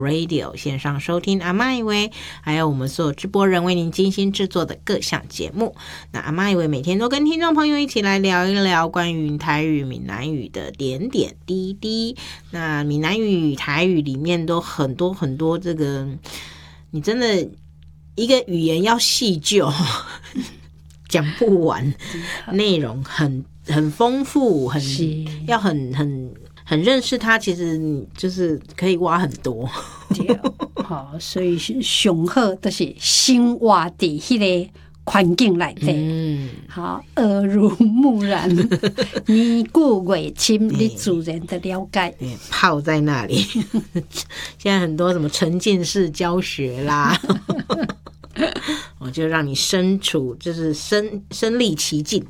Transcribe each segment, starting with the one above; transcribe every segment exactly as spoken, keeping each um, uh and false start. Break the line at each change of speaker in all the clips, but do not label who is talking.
Radio 线上收听阿嬷以为，还有我们所有直播人为您精心制作的各项节目。那阿嬷以为每天都跟听众朋友一起来聊一聊关于台语、闽南语的点点滴滴。那闽南语、台语里面都很多很多这个，你真的一个语言要细究讲不完，内容很很丰富，很要很很。很认识他，其实你就是可以挖很多。
对，好，所以上好都是先挖在迄个环境内底，嗯，好，耳濡目染，年久月深，你自然的了解。
泡在那里，现在很多什么沉浸式教学啦，我就让你身处，就是身身历其境。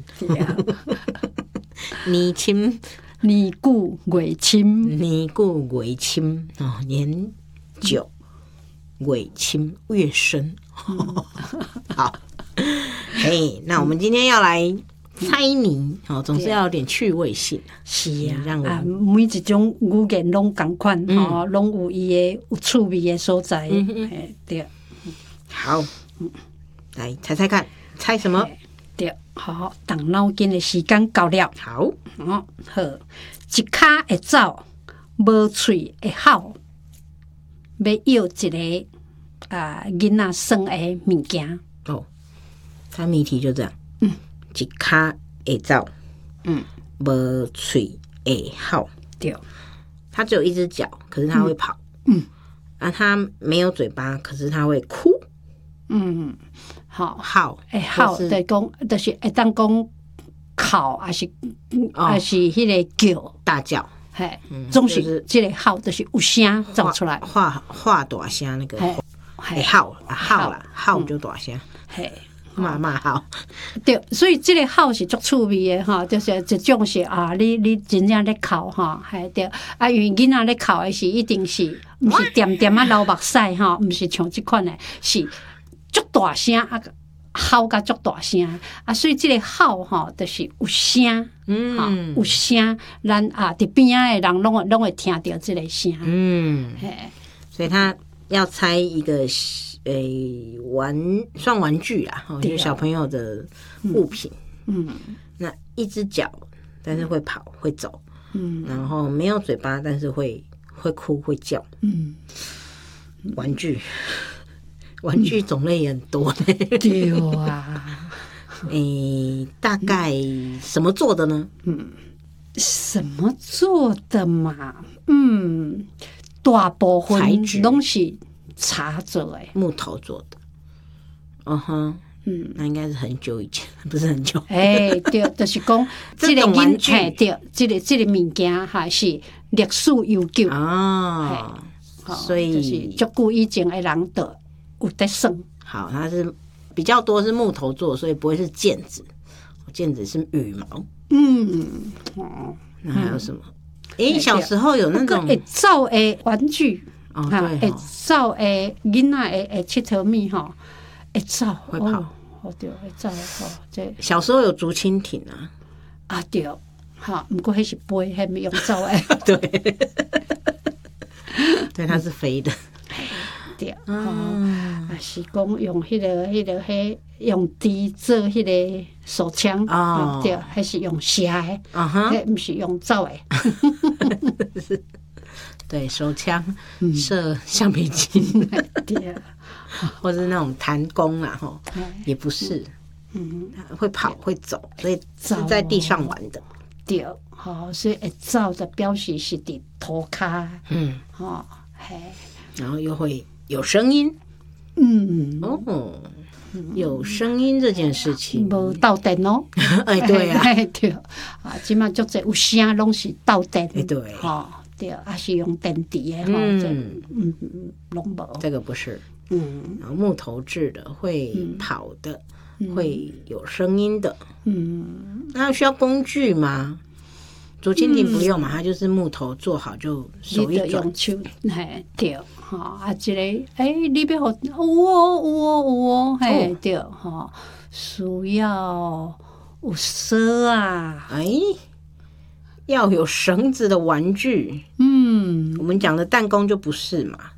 你亲。
年久月深，
年久月深哦，年久月深越深。好，嘿，那我们今天要来猜谜哦，总是要有点趣味性。
是啊，让我啊，每一种语言拢同款哦，拢、嗯、有伊个有趣味的所在。嗯嗯，对。
好，来猜猜看，猜什么？
对，好，动脑筋的时间到了。
好，
哦，好，一骹会走，无喙会吼，要要一个啊囡仔耍的物件。
哦，它谜题就这样。嗯，一骹会走，嗯，无喙会吼。
对，
它只有一只脚，可是它会跑。嗯，啊，它没有嘴巴，可是它会哭。
嗯。好，
好，
会好，就是讲，就是会当讲哭，还是还是迄个叫
大叫，
嘿，总是这个好，就是有声走出来，
画画大声那个，会好啊，好啦，好就大声，嘿，嘛嘛好，
对，所以这个好是足趣味的哈，就是一种是啊，你你真正咧哭哈，系对，啊，因为囡仔咧哭的是一定是，毋是点点啊流目屎哈，毋是像这款的，是。足大声啊，吼甲足大声啊，所以这个吼吼就是有声，嗯，有声，咱啊伫边仔的人拢会拢会听到这个声，嗯，
所以他要猜一个诶、欸、玩算玩具啦，就是小朋友的物品，嗯，嗯那一只脚，但是会跑会走，嗯，然后没有嘴巴，但是会会哭会叫，嗯，玩具。玩具种类也很多呢、
嗯，对啊，
诶、欸，大概什么做的呢？
嗯，什么做的嘛？嗯，大部分拢是茶做的，
木头做的。嗯哼，嗯，那应该是很久以前，不是很久。
哎、欸，对，就是讲这个玩具，对，这个这个物件哈是历史悠久
啊，所以
就是足久以前的人的。有在算
好，它是比较多是木头做，所以不会是毽子，毽子是羽毛。嗯，哦，那还有什么？哎、欸，小时候有那种
会走的玩具，
哦，对、哦，
会走的囡仔会会佚佗物吼，会走
会跑，
哦对，会走哦。这
小时候有竹蜻蜓啊，
啊对，哈，不过迄是飞，迄没用走的，
对，对，它是飞的。
对，啊，是讲用迄、那个、迄、那个、迄用笛做迄个手枪，哦，对，还是用射的，啊哈，不是用走的，
对，手枪射橡皮筋，对，或是那种弹弓啊，吼，也不是，嗯，会跑会走，所以是在地上玩的，
对，好，所以会走的表示是伫涂骹，嗯，哦，嘿，
然后又会。有声音，嗯哦，有声音这件事情，
无斗阵哦，
哎对啊，
对啊，即马足侪有声拢是斗阵，
对，
哈对，啊是用电池的哈，嗯嗯嗯，拢无，
这个不是，嗯，然后木头制的，会跑的，会有声音的，嗯，那需要工具吗？竹蜻蜓不用嘛，它就是木头做好就手一转，
用手，嘿对。哈啊，一个哎，你要好有哦有哦有哦，嘿对哈，需要有绳啊，
哎，要有绳子的玩具。嗯，我们讲的弹弓就不是嘛，